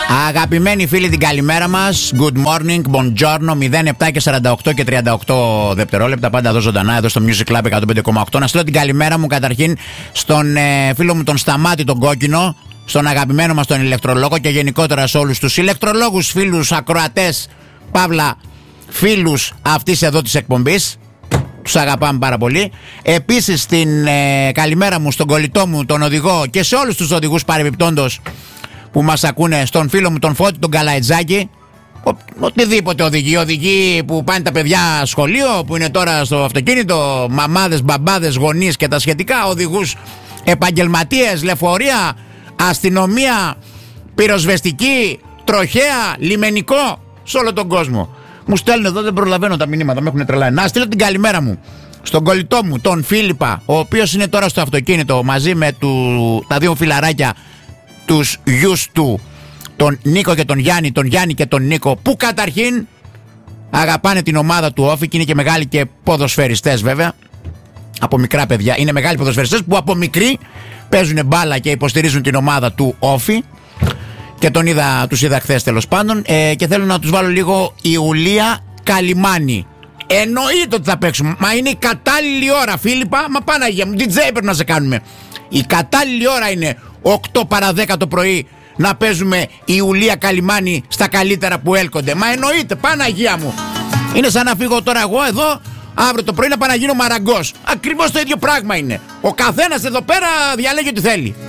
Αγαπημένοι φίλοι, την καλημέρα μας. Good morning, buongiorno. 07 και 48 και 38 δευτερόλεπτα. Πάντα εδώ ζωντανά, εδώ στο Music Club 105,8. Να στείλω την καλημέρα μου καταρχήν στον φίλο μου τον Σταμάτη τον Κόκκινο, στον αγαπημένο μας τον ηλεκτρολόγο και γενικότερα σε όλους τους ηλεκτρολόγους, φίλους, ακροατές, παύλα, φίλους αυτής εδώ της εκπομπής. Τους αγαπάμε πάρα πολύ. Επίσης την καλημέρα μου στον κολλητό μου τον οδηγό και σε όλους τους οδηγούς παρεμπιπτόντος που μας ακούνε, στον φίλο μου τον Φώτη τον Καλαϊτζάκη, οτιδήποτε οδηγοί που πάνε τα παιδιά σχολείο, που είναι τώρα στο αυτοκίνητο, μαμάδες, μπαμπάδες, γονείς και τα σχετικά, οδηγούς επαγγελματίες, λεωφορεία, αστυνομία, πυροσβεστική, τροχέα, λιμενικό, σε όλο τον κόσμο. Μου στέλνουν εδώ, δεν προλαβαίνω τα μηνύματα, με έχουν τρελάει. Να στείλω την καλημέρα μου στον κολλητό μου τον Φίλιππα, ο οποίος είναι τώρα στο αυτοκίνητο μαζί με τα δύο φιλαράκια, τους γιους του, τον Νίκο και τον Γιάννη και τον Νίκο, που καταρχήν αγαπάνε την ομάδα του Όφη και είναι και μεγάλοι και ποδοσφαιριστές βέβαια. Από μικρά παιδιά είναι μεγάλοι ποδοσφαιριστές που από μικροί παίζουν μπάλα και υποστηρίζουν την ομάδα του Όφη. Και τους είδα χθες τέλος πάντων. Και θέλω να τους βάλω λίγο Ιουλία Καλιμάνη. Εννοείται ότι θα παίξουμε. Μα είναι η κατάλληλη ώρα, Φίλιππα. Μα Παναγία μου, DJ πρέπει να σε κάνουμε. Η κατάλληλη ώρα είναι 8 παρα 10 το πρωί να παίζουμε Ιουλία Καλιμάνη στα καλύτερα που έλκονται. Μα εννοείται, Παναγία μου. Είναι σαν να φύγω τώρα εγώ εδώ αύριο το πρωί να πάω να γίνω μαραγκός. Ακριβώς το ίδιο πράγμα είναι. Ο καθένας εδώ πέρα διαλέγει ό,τι θέλει.